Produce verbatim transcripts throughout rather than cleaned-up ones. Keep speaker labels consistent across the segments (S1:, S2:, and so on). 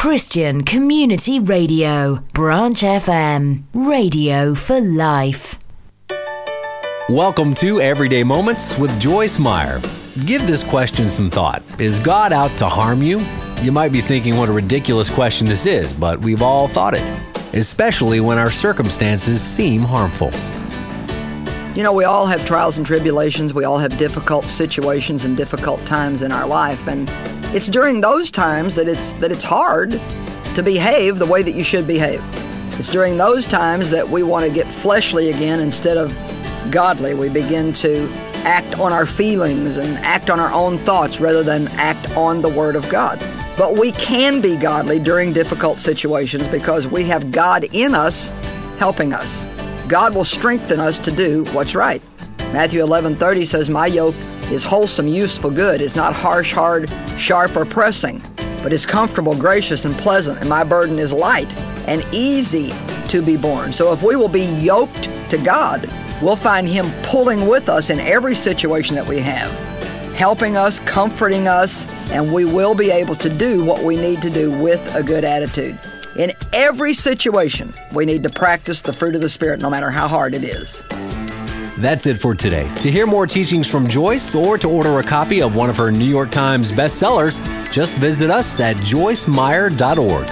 S1: Christian Community Radio, Branch F M, radio for life.
S2: Welcome to Everyday Moments with Joyce Meyer. Give this question some thought. Is God out to harm you? You might be thinking what a ridiculous question this is, but we've all thought it, especially when our circumstances seem harmful.
S3: You know, we all have trials and tribulations. We all have difficult situations and difficult times in our life. And it's during those times that it's that it's hard to behave the way that you should behave. It's during those times that we want to get fleshly again instead of godly. We begin to act on our feelings and act on our own thoughts rather than act on the Word of God. But we can be godly during difficult situations because we have God in us helping us. God will strengthen us to do what's right. Matthew eleven thirty says, "My yoke is wholesome, useful, good. It's not harsh, hard, sharp, or pressing, but it's comfortable, gracious, and pleasant. And my burden is light and easy to be borne." So if we will be yoked to God, we'll find Him pulling with us in every situation that we have, helping us, comforting us, and we will be able to do what we need to do with a good attitude. In every situation, we need to practice the fruit of the Spirit, no matter how hard it is.
S2: That's it for today. To hear more teachings from Joyce or to order a copy of one of her New York Times bestsellers, just visit us at joyce meyer dot org.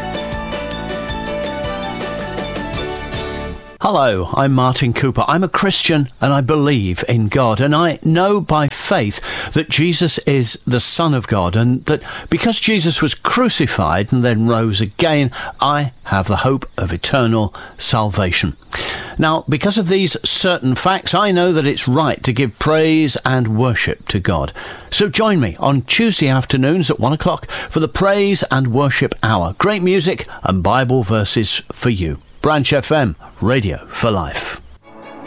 S4: Hello, I'm Martin Cooper. I'm a Christian and I believe in God, and I know by faith that Jesus is the Son of God, and that because Jesus was crucified and then rose again, I have the hope of eternal salvation. Now, because of these certain facts, I know that it's right to give praise and worship to God. So join me on Tuesday afternoons at one o'clock for the Praise and Worship Hour. Great music and Bible verses for you. Branch F M, radio for life.